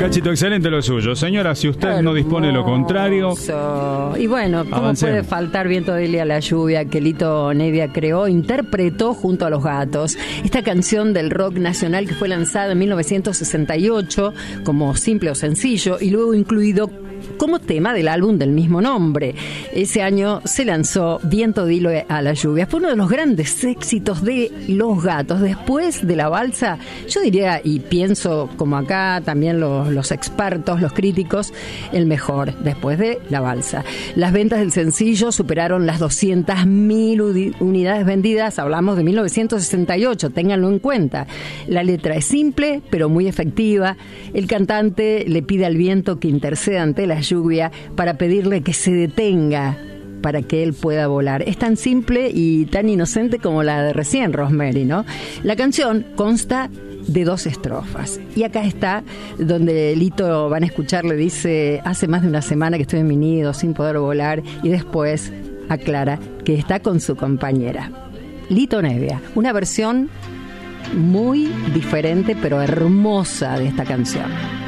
Cachito, excelente lo suyo. Señora, si usted no dispone de lo contrario... Y bueno, ¿cómo avancemos? puede faltar Viento de Lía a la lluvia que Lito Nevia creó, interpretó junto a Los Gatos? Esta canción del rock nacional que fue lanzada en 1968 como simple o sencillo y luego incluido como tema del álbum del mismo nombre. Ese año se lanzó Viento de Lía a la lluvia. Fue uno de los grandes éxitos de Los Gatos. Después de La Balsa, yo diría, y pienso como acá también los expertos, los críticos, el mejor después de La Balsa. Las ventas del sencillo superaron las 200.000 unidades vendidas. Hablamos de 1968, ténganlo en cuenta. La letra es simple, pero muy efectiva. El cantante le pide al viento que interceda ante la lluvia para pedirle que se detenga para que él pueda volar. Es tan simple y tan inocente como la de recién, Rosemary, ¿no? La canción consta de 2 estrofas. Y acá está donde Lito, van a escuchar, le dice: hace más de una semana que estoy en mi nido sin poder volar, y después aclara que está con su compañera. Lito Nevia, una versión muy diferente pero hermosa de esta canción.